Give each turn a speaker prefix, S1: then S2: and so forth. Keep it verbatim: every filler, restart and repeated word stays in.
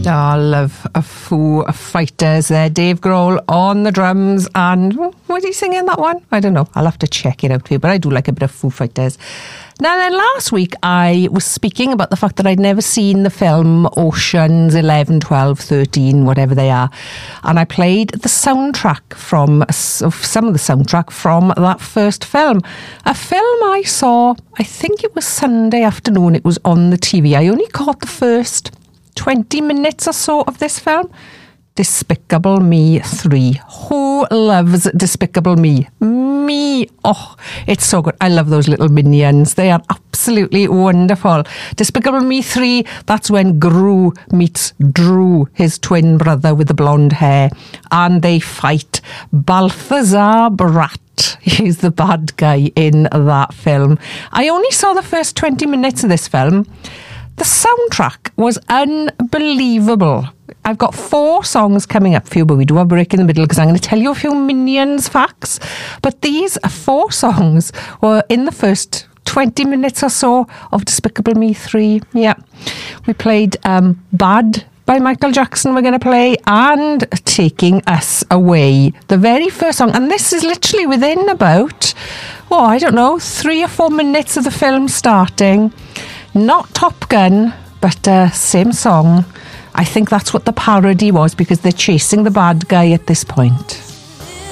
S1: Oh, I love a Foo Fighters there. Dave Grohl on the drums, and what did he sing in that one? I don't know. I'll have to check it out for you, but I do like a bit of Foo Fighters. Now then, last week I was speaking about the fact that I'd never seen the film Oceans eleven, twelve, thirteen, whatever they are, and I played the soundtrack from, some of the soundtrack from that first film. A film I saw, I think it was Sunday afternoon, it was on the T V. I only caught the first twenty minutes or so of this film. Despicable Me three. Who loves Despicable Me? Me. Oh, it's so good. I love those little minions. They are absolutely wonderful. Despicable Me three, that's when Gru meets Drew, his twin brother with the blonde hair, and they fight Balthazar Brat. He's the bad guy in that film. I only saw the first twenty minutes of this film. The soundtrack was unbelievable. I've got four songs coming up for you, but we do have a break in the middle because I'm going to tell you a few Minions facts. But these four songs were in the first twenty minutes or so of Despicable Me three. Yeah. We played um, Bad by Michael Jackson, we're going to play, and Taking Us Away, the very first song. And this is literally within about, oh, I don't know, three or four minutes of the film starting. Not Top Gun, but uh, same song. I think that's what the parody was, because they're chasing the bad guy at this point.